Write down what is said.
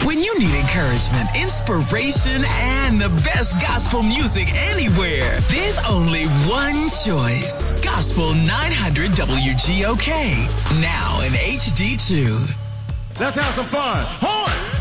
When you need encouragement, inspiration, and the best gospel music anywhere, there's only one choice. Gospel 900 WGOK. Now in HD2. Let's have some fun. Horn!